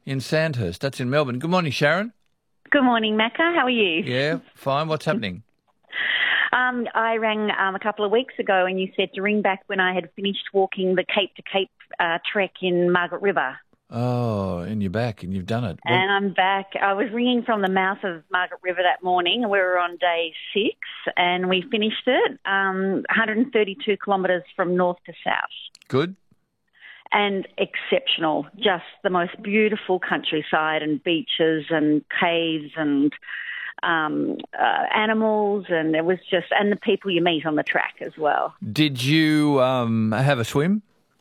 in Sandhurst. That's in Melbourne. Good morning, Sharon. Good morning, Macca. How are you? Yeah, fine. What's happening? I rang a couple of weeks ago and you said to ring back when I had finished walking the Cape to Cape trek in Margaret River. Oh, and you're back and you've done it. Well, And I'm back. I was ringing from the mouth of Margaret River that morning. We were on day 6 and we finished it, 132 kilometres from north to south. good. And exceptional. Just the most beautiful countryside and beaches and caves and animals, and it was just, and the people you meet on the track as well. Did you have a swim?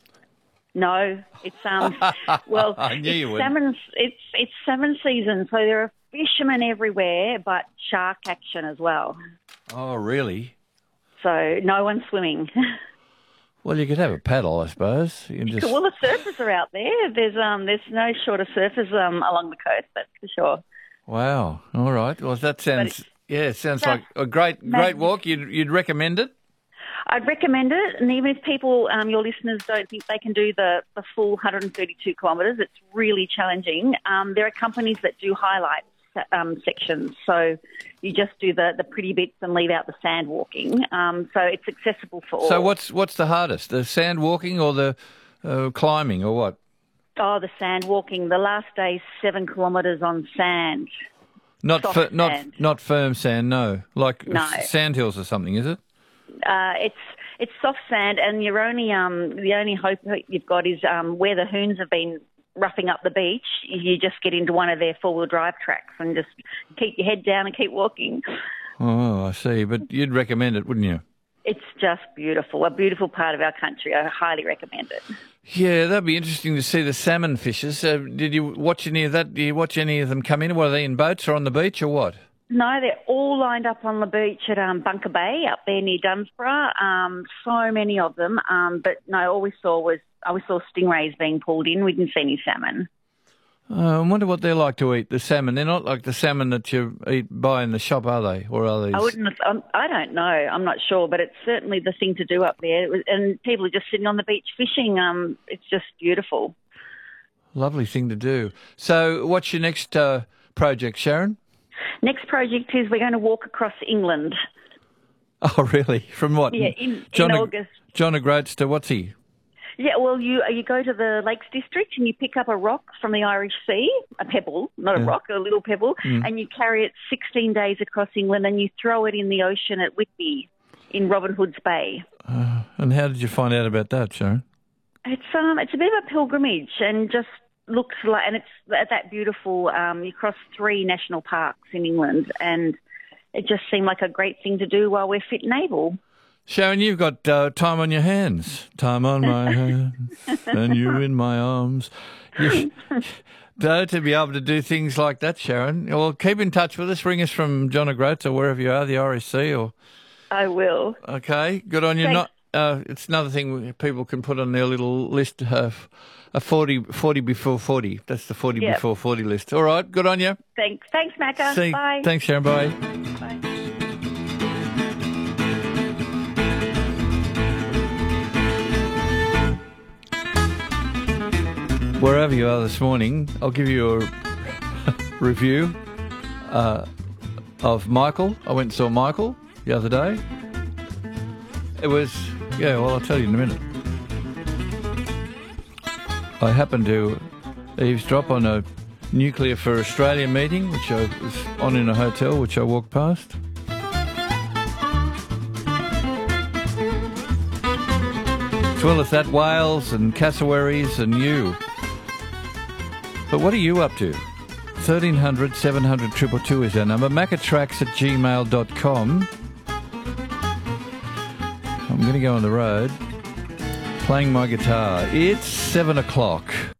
No, it's well, I knew you would. It's salmon season, so there are fishermen everywhere, but shark action as well. Oh, really? So no one's swimming. Well, you could have a paddle, I suppose. You can just... Well, the surfers are out there. There's no shorter surfers along the coast, that's for sure. Wow. All right. Well, that sounds it sounds like a great walk. You'd recommend it? I'd recommend it, and even if people, your listeners, don't think they can do the full 132 kilometres, it's really challenging. There are companies that do highlight sections, so you just do the pretty bits and leave out the sand walking. So it's accessible for all. So what's the hardest, the sand walking or the climbing, or what? Oh, the sand walking. The last day's 7 kilometres on sand. Not sand. not firm sand, no. Like No. sandhills or something, is it? It's soft sand, and you're only the only hope you've got is where the hoons have been roughing up the beach. You just get into one of their 4-wheel drive tracks and just keep your head down and keep walking. Oh, I see. But you'd recommend it, wouldn't you? It's just beautiful, a beautiful part of our country. I highly recommend it. Yeah, that'd be interesting to see the salmon fishes. Did you watch any of that? Do you watch any of them come in? What, are they in boats or on the beach or what? No, they're all lined up on the beach at Bunker Bay up there near Dunsborough. So many of them. But no, all we saw stingrays being pulled in. We didn't see any salmon. I wonder what they're like to eat, the salmon. They're not like the salmon that you buy in the shop, are they? Or are these? I don't know. I'm not sure, but it's certainly the thing to do up there. And people are just sitting on the beach fishing. It's just beautiful. Lovely thing to do. So what's your next project, Sharon? Next project is we're going to walk across England. Oh, really? From what? Yeah, in August. John O'Groats to what's he? Yeah, well, you go to the Lakes District and you pick up a rock from the Irish Sea, a pebble, not a rock, a little pebble, and you carry it 16 days across England and you throw it in the ocean at Whitby in Robin Hood's Bay. And how did you find out about that, Sharon? It's a bit of a pilgrimage and just looks like, and it's that beautiful. You cross 3 national parks in England, and it just seemed like a great thing to do while we're fit and able. Sharon, you've got time on your hands. Time on my hands, and you in my arms. To be able to do things like that, Sharon. Well, keep in touch with us. Ring us from John O'Groats or wherever you are, the RSC. Or I will. Okay, good on you. Thanks. It's another thing people can put on their little list of a 40 before 40. That's the 40 before 40 list. All right, good on you. Thanks, Macca. Bye. Thanks, Sharon. Bye. Bye. Wherever you are this morning, I'll give you a review of Michael. I went and saw Michael the other day. It was, I'll tell you in a minute. I happened to eavesdrop on a Nuclear for Australia meeting, which I was on in a hotel, which I walked past. As well as that, Wales and cassowaries and you. But what are you up to? 1300 700 222 is our number. maccatracks@gmail.com. I'm going to go on the road playing my guitar. It's 7 o'clock.